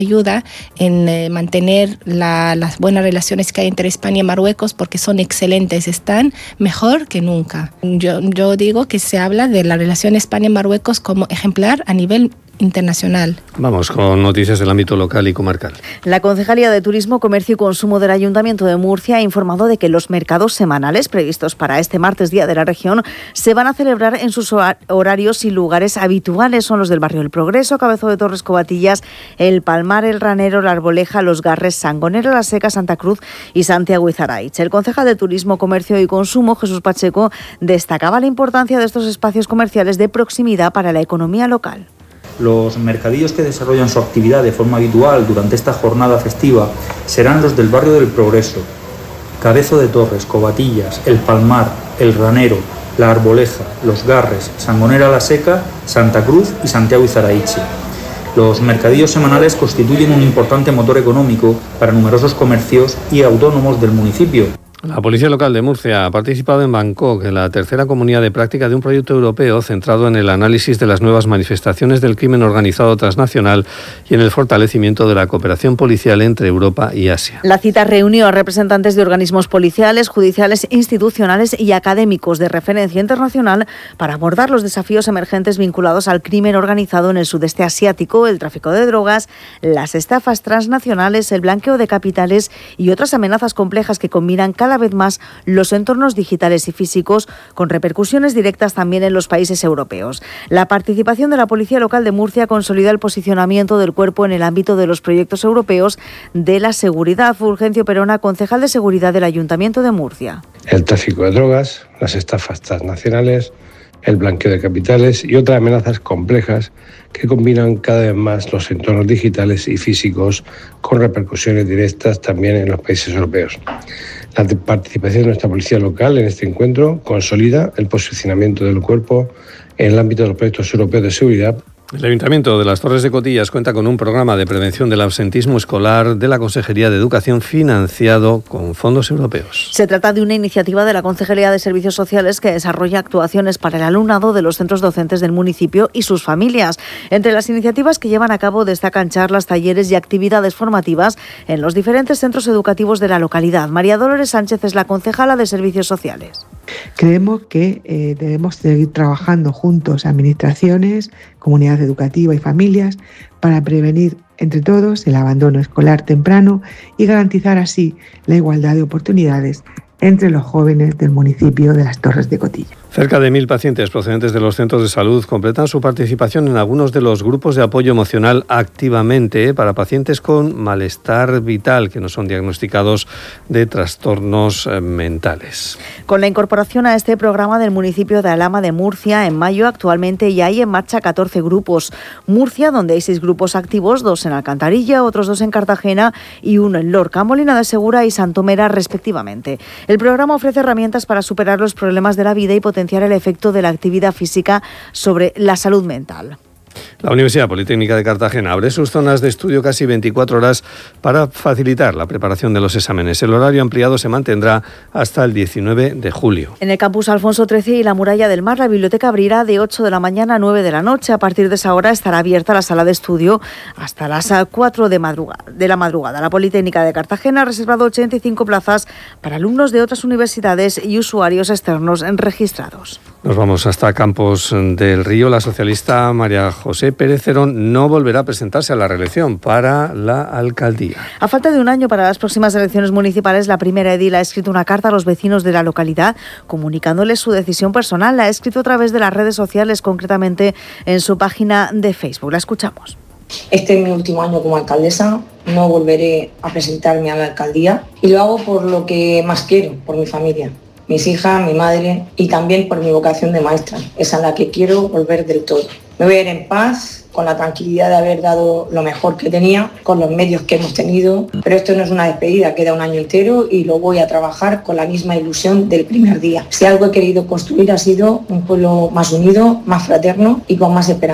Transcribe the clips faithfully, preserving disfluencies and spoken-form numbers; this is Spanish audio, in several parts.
ayuda en eh, mantener la, las buenas relaciones que hay entre España y Marruecos, porque son excelentes, están mejor que nunca. Yo, yo digo que se habla de la relación España-Marruecos como ejemplar a nivel internacional. Vamos con noticias del ámbito local y comarcal. La Concejalía de Turismo, Comercio y Consumo del Ayuntamiento de Murcia ha informado de que los mercados semanales previstos para este martes, Día de la Región, se van a celebrar en sus horarios y lugares habituales. Son los del barrio El Progreso, Cabezo de Torres, Covatillas, El Palmar, El Ranero, La Arboleja, Los Garres, Sangonera, La Seca, Santa Cruz y Santiago Izaraich. El concejal de Turismo, Comercio y Consumo, Jesús Pacheco, destacaba la importancia de estos espacios comerciales de proximidad para la economía local. Los mercadillos que desarrollan su actividad de forma habitual durante esta jornada festiva serán los del barrio del Progreso, Cabezo de Torres, Covatillas, El Palmar, El Ranero, La Arboleja, Los Garres, Sangonera la Seca, Santa Cruz y Santiago Izaraiche. Los mercadillos semanales constituyen un importante motor económico para numerosos comercios y autónomos del municipio. La Policía Local de Murcia ha participado en Bangkok, en la tercera comunidad de práctica de un proyecto europeo centrado en el análisis de las nuevas manifestaciones del crimen organizado transnacional y en el fortalecimiento de la cooperación policial entre Europa y Asia. La cita reunió a representantes de organismos policiales, judiciales, institucionales y académicos de referencia internacional para abordar los desafíos emergentes vinculados al crimen organizado en el sudeste asiático, el tráfico de drogas, las estafas transnacionales, el blanqueo de capitales y otras amenazas complejas que combinan cada vez más los entornos digitales y físicos, con repercusiones directas también en los países europeos. La participación de la Policía Local de Murcia consolida el posicionamiento del cuerpo en el ámbito de los proyectos europeos de la seguridad. Fulgencio Perona, concejal de Seguridad del Ayuntamiento de Murcia. El tráfico de drogas, las estafas transnacionales, el blanqueo de capitales y otras amenazas complejas que combinan cada vez más los entornos digitales y físicos, con repercusiones directas también en los países europeos. La participación de nuestra policía local en este encuentro consolida el posicionamiento del cuerpo en el ámbito de los proyectos europeos de seguridad. El Ayuntamiento de las Torres de Cotillas cuenta con un programa de prevención del absentismo escolar de la Consejería de Educación financiado con fondos europeos. Se trata de una iniciativa de la Consejería de Servicios Sociales que desarrolla actuaciones para el alumnado de los centros docentes del municipio y sus familias. Entre las iniciativas que llevan a cabo destacan charlas, talleres y actividades formativas en los diferentes centros educativos de la localidad. María Dolores Sánchez es la concejala de Servicios Sociales. Creemos que eh, debemos seguir trabajando juntos, administraciones, comunidad educativa y familias, para prevenir entre todos el abandono escolar temprano y garantizar así la igualdad de oportunidades entre los jóvenes del municipio de las Torres de Cotillas. Cerca de mil pacientes procedentes de los centros de salud completan su participación en algunos de los grupos de apoyo emocional activamente para pacientes con malestar vital que no son diagnosticados de trastornos mentales. Con la incorporación a este programa del municipio de Alhama de Murcia, en mayo actualmente ya hay en marcha catorce grupos. Murcia, donde hay seis grupos activos, dos en Alcantarilla, otros dos en Cartagena y uno en Lorca, Molina de Segura y Santomera respectivamente. El programa ofrece herramientas para superar los problemas de la vida y potenciar el efecto de la actividad física sobre la salud mental. La Universidad Politécnica de Cartagena abre sus zonas de estudio casi veinticuatro horas para facilitar la preparación de los exámenes. El horario ampliado se mantendrá hasta el diecinueve de julio. En el campus Alfonso trece y la Muralla del Mar, la biblioteca abrirá de ocho de la mañana a nueve de la noche. A partir de esa hora estará abierta la sala de estudio hasta las cuatro de, madrugada, de la madrugada. La Politécnica de Cartagena ha reservado ochenta y cinco plazas para alumnos de otras universidades y usuarios externos registrados. Nos vamos hasta Campos del Río. La socialista María José Pérez Cerón no volverá a presentarse a la reelección para la alcaldía. A falta de un año para las próximas elecciones municipales, la primera edil ha escrito una carta a los vecinos de la localidad comunicándoles su decisión personal. La ha escrito a través de las redes sociales, concretamente en su página de Facebook. La escuchamos. Este es mi último año como alcaldesa, no volveré a presentarme a la alcaldía y lo hago por lo que más quiero, por mi familia. Mis hijas, mi madre y también por mi vocación de maestra. Es a la que quiero volver del todo. Me voy a ir en paz, con la tranquilidad de haber dado lo mejor que tenía, con los medios que hemos tenido. Pero esto no es una despedida, queda un año entero y lo voy a trabajar con la misma ilusión del primer día. Si algo he querido construir ha sido un pueblo más unido, más fraterno y con más esperanza.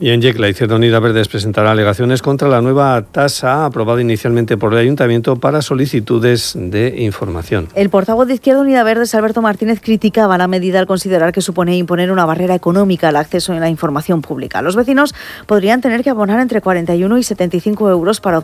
Y en Yecla, Izquierda Unida Verdes presentará alegaciones contra la nueva tasa aprobada inicialmente por el Ayuntamiento para solicitudes de información. El portavoz de Izquierda Unida Verdes, Alberto Martínez, criticaba la medida al considerar que supone imponer una barrera económica al acceso a la información pública. Los vecinos podrían tener que abonar entre cuarenta y uno y setenta y cinco euros para